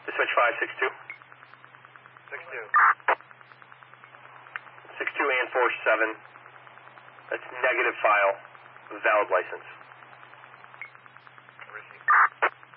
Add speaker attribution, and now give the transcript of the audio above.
Speaker 1: Dispatch 562.
Speaker 2: 62.
Speaker 1: 62 and 47. That's negative file, valid license.